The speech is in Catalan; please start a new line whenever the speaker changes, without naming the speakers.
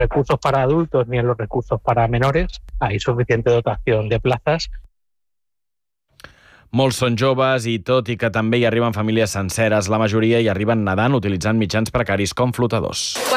recursos para adultos ni en los recursos para menores hay suficiente dotación de plazas.
Molts són joves i, tot i que també hi arriben famílies senceres, la majoria hi arriben nedant utilitzant mitjans precaris com flotadors.